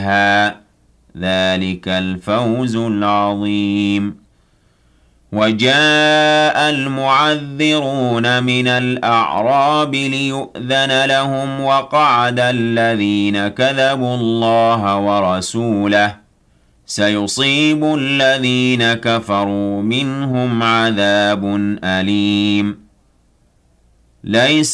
ذلك الفوز العظيم. وجاء المعذرون من الأعراب ليؤذن لهم وقعد الذين كذبوا الله ورسوله سيصيب الذين كفروا منهم عذاب أليم. ليس